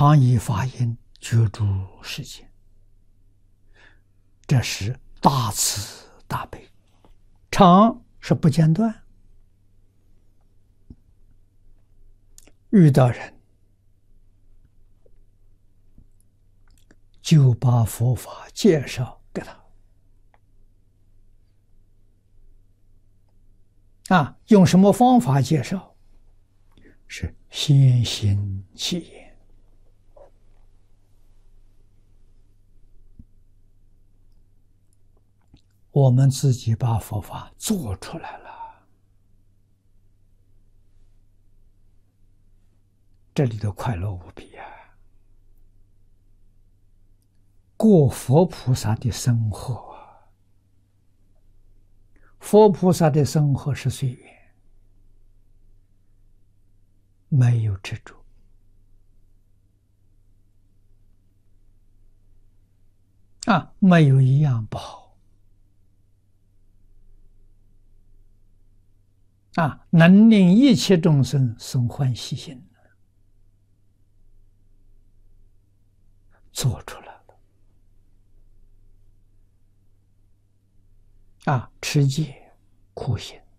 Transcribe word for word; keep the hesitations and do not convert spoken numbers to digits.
常以法音觉诸世间，这是大慈大悲。常是不间断，遇到人就把佛法介绍给他。啊，用什么方法介绍？是先行其言。我们自己把佛法做出来了，这里的快乐无比啊！过佛菩萨的生活啊，佛菩萨的生活是随缘，没有执着啊，没有一样不好。啊，能令一切众生生欢喜心，做出来了。啊，持戒、苦行、